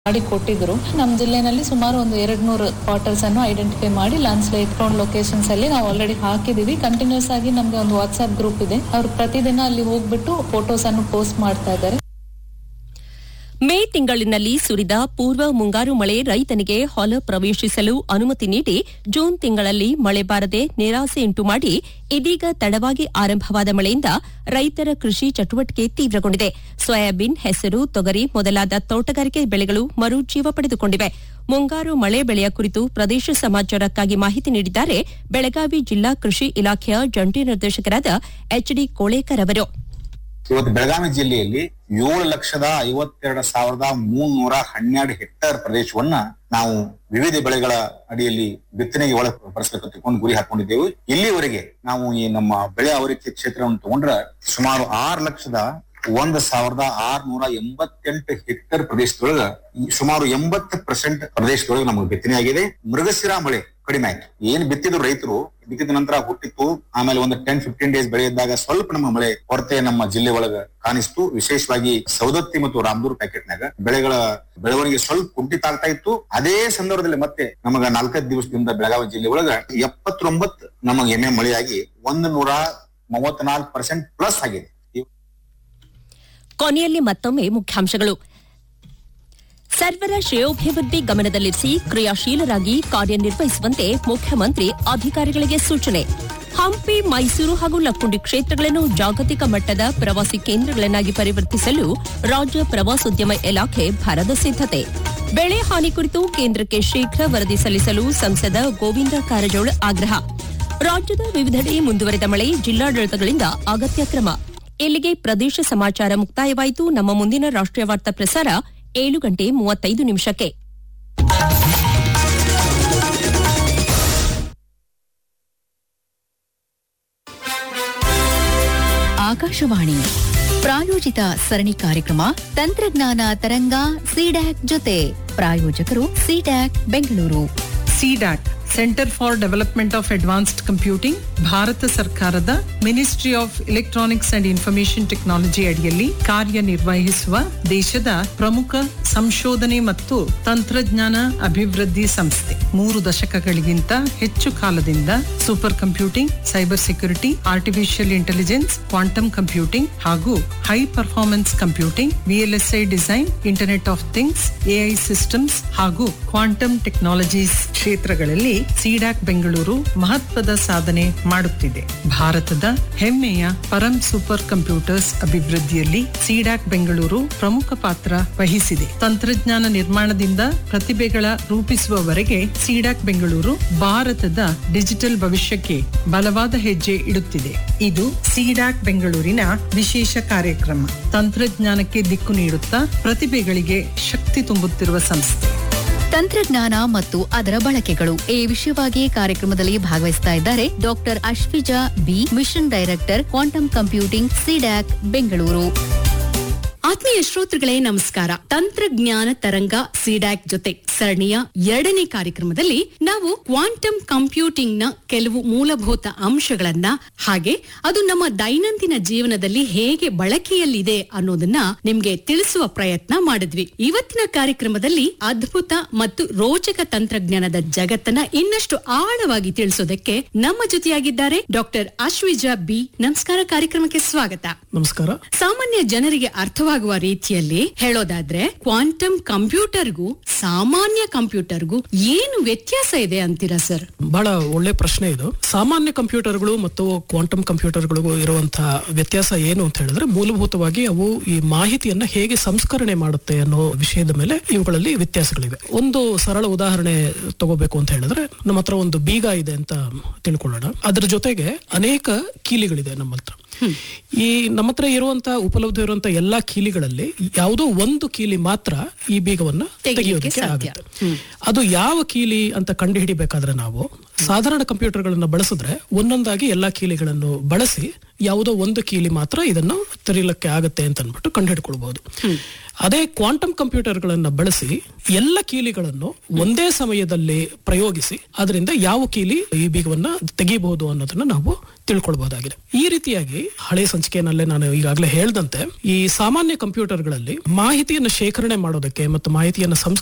ಮಾಡಿ ಕೊಟ್ಟಿದ್ರು. ನಮ್ಮ ಜಿಲ್ಲೆನಲ್ಲಿ ಸುಮಾರು ಒಂದು 200 ಕ್ವಾರ್ಟರ್ಸ್ ಅನ್ನು ಐಡೆಂಟಿಫೈ ಮಾಡಿ ಲ್ಯಾಂಡ್ಸ್ಲೈಡ್ ಪ್ರೋನ್ ಲೊಕೇಶನ್ಸ್ ಅಲ್ಲಿ ನಾವು ಆಲ್ರೆಡಿ ಹಾಕಿದೀವಿ. ಕಂಟಿನ್ಯೂಸ್ ಆಗಿ ನಮ್ಗೆ ಒಂದು ವಾಟ್ಸ್ಆಪ್ ಗ್ರೂಪ್ ಇದೆ. ಅವ್ರು ಪ್ರತಿದಿನ ಅಲ್ಲಿ ಹೋಗ್ಬಿಟ್ಟು ಫೋಟೋಸ್ ಅನ್ನು ಪೋಸ್ಟ್ ಮಾಡ್ತಾ ಇದ್ದಾರೆ. ಮೇ ತಿಂಗಳಿನಲ್ಲಿ ಸುರಿದ ಪೂರ್ವ ಮುಂಗಾರು ಮಳೆ ರೈತನಿಗೆ ಹೊಲ ಪ್ರವೇಶಿಸಲು ಅನುಮತಿ ನೀಡಿ ಜೂನ್ ತಿಂಗಳಲ್ಲಿ ಮಳೆ ಬಾರದೆ ನಿರಾಸೆಯುಂಟು ಮಾಡಿ ಇದೀಗ ತಡವಾಗಿ ಆರಂಭವಾದ ಮಳೆಯಿಂದ ರೈತರ ಕೃಷಿ ಚಟುವಟಿಕೆ ತೀವ್ರಗೊಂಡಿದೆ. ಸೋಯಾಬೀನ್, ಹೆಸರು, ತೊಗರಿ ಮೊದಲಾದ ತೋಟಗಾರಿಕೆ ಬೆಳೆಗಳು ಮರುಜೀವ ಪಡೆದುಕೊಂಡಿವೆ. ಮುಂಗಾರು ಮಳೆ ಬೆಳೆಯ ಕುರಿತು ಪ್ರದೇಶ ಸಮಾಚಾರಕ್ಕಾಗಿ ಮಾಹಿತಿ ನೀಡಿದ್ದಾರೆ ಬೆಳಗಾವಿ ಜಿಲ್ಲಾ ಕೃಷಿ ಇಲಾಖೆಯ ಜಂಟಿ ನಿರ್ದೇಶಕರಾದ ಎಚ್ಡಿ ಕೋಳೇಕರ್ ಅವರು. ಇವತ್ತು ಬೆಳಗಾವಿ ಜಿಲ್ಲೆಯಲ್ಲಿ 7,52,312 ಹೆಕ್ಟೇರ್ ಪ್ರದೇಶವನ್ನ ನಾವು ವಿವಿಧ ಬೆಳೆಗಳ ಅಡಿಯಲ್ಲಿ ಬಿತ್ತನೆಗೆ ಒಳಪಡಿಸಬೇಕು ತಿಳ್ಕೊಂಡು ಗುರಿ ಹಾಕೊಂಡಿದ್ದೇವೆ. ಇಲ್ಲಿವರೆಗೆ ನಾವು ಈ ನಮ್ಮ ಬೆಳೆ ಅವರಿಕೆ ಕ್ಷೇತ್ರವನ್ನು ತಗೊಂಡ್ರೆ ಸುಮಾರು 6,01,688 ಹೆಕ್ಟೇರ್ ಪ್ರದೇಶದೊಳಗ ಸುಮಾರು 80% ಪ್ರದೇಶದೊಳಗೆ ನಮಗೆ ಬಿತ್ತನೆ ಆಗಿದೆ. ಮೃಗಶಿರಾ ಮಳೆ ಕಡಿಮೆ ಆಯ್ತು. ಏನ್ ಬಿತ್ತಿದ್ರು ರೈತರು ಬಿತ್ತಿದ ನಂತರ ಹುಟ್ಟಿತ್ತು. ಆಮೇಲೆ ಒಂದು 10-15 ಡೇಸ್ ಬೆಳೆ ಇದ್ದಾಗ ಸ್ವಲ್ಪ ನಮ್ಮ ಮಳೆ ಕೊರತೆ ನಮ್ಮ ಜಿಲ್ಲೆ ಒಳಗ ಕಾಣಿಸ್ತು. ವಿಶೇಷವಾಗಿ ಸೌದತ್ತಿ ಮತ್ತು ರಾಮದೂರ್ ಪ್ಯಾಕೆಟ್ನಾಗ ಬೆಳೆಗಳ ಬೆಳವಣಿಗೆ ಸ್ವಲ್ಪ ಕುಂಠಿತ ಆಗ್ತಾ ಇತ್ತು. ಅದೇ ಸಂದರ್ಭದಲ್ಲಿ ಮತ್ತೆ ನಮಗ 4-5 ದಿವಸದಿಂದ ಬೆಳಗಾವಿ ಜಿಲ್ಲೆ ಒಳಗ 79 ನಮಗೆ ಎಮ್ಮೆ ಮಳೆಯಾಗಿ 134% ಪ್ಲಸ್ ಆಗಿದೆ. ಕೊನೆಯಲ್ಲಿ ಮತ್ತೊಮ್ಮೆ ಮುಖ್ಯಾಂಶಗಳು. ಸರ್ವರ ಶ್ರೇಯೋಭಿವೃದ್ಧಿ ಗಮನದಲ್ಲಿರಿಸಿ ಕ್ರಿಯಾಶೀಲರಾಗಿ ಕಾರ್ಯನಿರ್ವಹಿಸುವಂತೆ ಮುಖ್ಯಮಂತ್ರಿ ಅಧಿಕಾರಿಗಳಿಗೆ ಸೂಚನೆ. ಹಂಪಿ, ಮೈಸೂರು ಹಾಗೂ ಲಕ್ಕುಂಡಿ ಕ್ಷೇತ್ರಗಳನ್ನು ಜಾಗತಿಕ ಮಟ್ಟದ ಪ್ರವಾಸಿ ಕೇಂದ್ರಗಳನ್ನಾಗಿ ಪರಿವರ್ತಿಸಲು ರಾಜ್ಯ ಪ್ರವಾಸೋದ್ಯಮ ಇಲಾಖೆ ಭರದ ಸಿದ್ದತೆ. ಬೆಳೆ ಹಾನಿ ಕುರಿತು ಕೇಂದ್ರಕ್ಕೆ ಶೀಘ್ರ ವರದಿ ಸಲ್ಲಿಸಲು ಸಂಸದ ಗೋವಿಂದ ಕಾರಜೋಳ ಆಗ್ರಹ. ರಾಜ್ಯದ ವಿವಿಧೆಡೆ ಮುಂದುವರೆದ ಮಳೆ, ಜಿಲ್ಲಾಡಳಿತಗಳಿಂದ ಅಗತ್ಯ ಕ್ರಮ. ಇಲ್ಲಿಗೆ ಪ್ರದೇಶ ಸಮಾಚಾರ ಮುಕ್ತಾಯವಾಯಿತು. ನಮ್ಮ ಮುಂದಿನ ರಾಷ್ಟ್ರೀಯ ವಾರ್ತಾ ಪ್ರಸಾರ 7:35. ಆಕಾಶವಾಣಿ ಪ್ರಾಯೋಜಿತ ಸರಣಿ ಕಾರ್ಯಕ್ರಮ ತಂತ್ರಜ್ಞಾನ ತರಂಗ ಸಿಡ್ಯಾಕ್ ಜೊತೆ. ಪ್ರಾಯೋಜಕರು CDAC Bengaluru. CDAC centre for development of advanced computing Bharat ಸರ್ಕಾರದ ministry of electronics and information technology ಅಡಿಯಲ್ಲಿ ಕಾರ್ಯನಿರ್ವಹಿಸುವ ದೇಶದ ಪ್ರಮುಖ ಸಂಶೋಧನೆ ಮತ್ತು ತಂತ್ರಜ್ಞಾನ ಅಭಿವೃದ್ಧಿ ಸಂಸ್ಥೆ. 3 ದಶಕಗಳಿಗಿಂತ ಹೆಚ್ಚು ಕಾಲದಿಂದ super computing, cyber security, artificial intelligence, quantum computing ಹಾಗೂ high performance computing, VLSI design, internet of things, AI systems ಹಾಗೂ ಕ್ವಾಂಟಮ್ ಟೆಕ್ನಾಲಜೀಸ್ ಕ್ಷೇತ್ರಗಳಲ್ಲಿ ಸಿಡ್ಯಾಕ್ ಬೆಂಗಳೂರು ಮಹತ್ವದ ಸಾಧನೆ ಮಾಡುತ್ತಿದೆ. ಭಾರತದ ಹೆಮ್ಮೆಯ ಪರಂ ಸೂಪರ್ ಕಂಪ್ಯೂಟರ್ಸ್ ಅಭಿವೃದ್ಧಿಯಲ್ಲಿ ಸಿಡ್ಯಾಕ್ ಬೆಂಗಳೂರು ಪ್ರಮುಖ ಪಾತ್ರ ವಹಿಸಿದೆ. ತಂತ್ರಜ್ಞಾನ ನಿರ್ಮಾಣದಿಂದ ಪ್ರತಿಭೆಗಳ ರೂಪಿಸುವವರೆಗೆ ಸಿಡ್ಯಾಕ್ ಬೆಂಗಳೂರು ಭಾರತದ ಡಿಜಿಟಲ್ ಭವಿಷ್ಯಕ್ಕೆ ಬಲವಾದ ಹೆಜ್ಜೆ ಇಡುತ್ತಿದೆ. ಇದು ಸಿಡ್ಯಾಕ್ ಬೆಂಗಳೂರಿನ ವಿಶೇಷ ಕಾರ್ಯಕ್ರಮ. ತಂತ್ರಜ್ಞಾನಕ್ಕೆ ದಿಕ್ಕು ನೀಡುತ್ತಾ ಪ್ರತಿಭೆಗಳಿಗೆ ಶಕ್ತಿ ತುಂಬುತ್ತಿರುವ ಸಂಸ್ಥೆ. ತಂತ್ರಜ್ಞಾನ ಮತ್ತು ಅದರ ಬಳಕೆಗಳು ಈ ವಿಷಯವಾಗಿ ಕಾರ್ಯಕ್ರಮದಲ್ಲಿ ಭಾಗವಹಿಸ್ತಾ ಇದ್ದಾರೆ doctor Ashwija B, mission director, quantum computing, CDAC Bengaluru. ಆತ್ಮೀಯ ಶ್ರೋತೃಗಳೇ ನಮಸ್ಕಾರ. ತಂತ್ರಜ್ಞಾನ ತರಂಗ ಸಿಡ್ಯಾಕ್ ಜೊತೆ ಸರಣಿಯ 2ನೇ ಕಾರ್ಯಕ್ರಮದಲ್ಲಿ ನಾವು ಕ್ವಾಂಟಮ್ ಕಂಪ್ಯೂಟಿಂಗ್ ನ ಕೆಲವು ಮೂಲಭೂತ ಅಂಶಗಳನ್ನ ಹಾಗೆ ಅದು ನಮ್ಮ ದೈನಂದಿನ ಜೀವನದಲ್ಲಿ ಹೇಗೆ ಬಳಕೆಯಲ್ಲಿದೆ ಅನ್ನೋದನ್ನ ನಿಮ್ಗೆ ತಿಳಿಸುವ ಪ್ರಯತ್ನ ಮಾಡಿದ್ವಿ. ಇವತ್ತಿನ ಕಾರ್ಯಕ್ರಮದಲ್ಲಿ ಅದ್ಭುತ ಮತ್ತು ರೋಚಕ ತಂತ್ರಜ್ಞಾನದ ಜಗತ್ತನ್ನ ಇನ್ನಷ್ಟು ಆಳವಾಗಿ ತಿಳಿಸೋದಕ್ಕೆ ನಮ್ಮ ಜೊತೆಯಾಗಿದ್ದಾರೆ ಡಾಕ್ಟರ್ ಅಶ್ವಿಜಾ ಬಿ. ನಮಸ್ಕಾರ, ಕಾರ್ಯಕ್ರಮಕ್ಕೆ ಸ್ವಾಗತ. ನಮಸ್ಕಾರ. ಸಾಮಾನ್ಯ ಜನರಿಗೆ ಅರ್ಥವಾಗುವ ರೀತಿಯಲ್ಲಿ ಹೇಳೋದಾದ್ರೆ ಕ್ವಾಂಟಮ್ ಕಂಪ್ಯೂಟರ್ಗೂ ಸಾಮಾನ್ಯ ಕಂಪ್ಯೂಟರ್ಗೂ ಏನು ವ್ಯತ್ಯಾಸ ಇದೆ ಅಂತೀರಾ ಸರ್? ಬಹಳ ಒಳ್ಳೆ ಪ್ರಶ್ನೆ ಇದು. ಸಾಮಾನ್ಯ ಕಂಪ್ಯೂಟರ್ಗಳು ಮತ್ತು ಕ್ವಾಂಟಮ್ ಕಂಪ್ಯೂಟರ್ಗಳಿಗೂ ಇರುವಂತಹ ವ್ಯತ್ಯಾಸ ಏನು ಅಂತ ಹೇಳಿದ್ರೆ, ಮೂಲಭೂತವಾಗಿ ಅವು ಈ ಮಾಹಿತಿಯನ್ನ ಹೇಗೆ ಸಂಸ್ಕರಣೆ ಮಾಡುತ್ತೆ ಅನ್ನೋ ವಿಷಯದ ಮೇಲೆ ಇವುಗಳಲ್ಲಿ ವ್ಯತ್ಯಾಸಗಳಿವೆ. ಒಂದು ಸರಳ ಉದಾಹರಣೆ ತಗೋಬೇಕು ಅಂತ ಹೇಳಿದ್ರೆ, ನಮ್ಮ ಹತ್ರ ಒಂದು ಬೀಗ ಇದೆ ಅಂತ ತಿಳ್ಕೊಳ್ಳೋಣ. ಅದರ ಜೊತೆಗೆ ಅನೇಕ ಕೀಲಿಗಳಿದೆ ನಮ್ಮ ಹತ್ರ. ಈ ನಮ್ಮ ಹತ್ರ ಇರುವಂತಹ ಉಪಲಬ್ಧ ಇರುವಂತಹ ಎಲ್ಲಾ ಕೀಲಿಗಳಲ್ಲಿ ಯಾವುದೋ ಒಂದು ಕೀಲಿ ಮಾತ್ರ ಈ ಬೀಗವನ್ನ ತೆಗೆಯೋದಕ್ಕೆ ಆಗುತ್ತೆ. ಅದು ಯಾವ ಕೀಲಿ ಅಂತ ಕಂಡು ಹಿಡಿಬೇಕಾದ್ರೆ ನಾವು ಸಾಧಾರಣ ಕಂಪ್ಯೂಟರ್ಗಳನ್ನ ಬಳಸಿದ್ರೆ ಒಂದೊಂದಾಗಿ ಎಲ್ಲಾ ಕೀಲಿಗಳನ್ನು ಬಳಸಿ ಯಾವುದೋ ಒಂದು ಕೀಲಿ ಮಾತ್ರ ಇದನ್ನು ತೆರೀಲಿಕ್ಕೆ ಆಗುತ್ತೆ ಅಂತ ಅಂದ್ಬಿಟ್ಟು ಕಂಡು ಹಿಡ್ಕೊಳ್ಬಹುದು. ಅದೇ ಕ್ವಾಂಟಮ್ ಕಂಪ್ಯೂಟರ್ಗಳನ್ನ ಬಳಸಿ ಎಲ್ಲ ಕೀಲಿಗಳನ್ನು ಒಂದೇ ಸಮಯದಲ್ಲಿ ಪ್ರಯೋಗಿಸಿ ಅದರಿಂದ ಯಾವ ಕೀಲಿ ಈ ಬೀಗವನ್ನ ತೆಗಿಬಹುದು ಅನ್ನೋದನ್ನ ನಾವು ತಿಳ್ಕೊಳ್ಬಹುದಾಗಿದೆ. ಈ ರೀತಿಯಾಗಿ ಹಳೆ ಸಂಚಿಕೆಯಲ್ಲೇ ನಾನು ಈಗಾಗಲೇ ಹೇಳಿದಂತೆ ಈ ಸಾಮಾನ್ಯ ಕಂಪ್ಯೂಟರ್ಗಳಲ್ಲಿ ಮಾಹಿತಿಯನ್ನು ಶೇಖರಣೆ ಮಾಡೋದಕ್ಕೆ ಮತ್ತು ಮಾಹಿತಿಯನ್ನು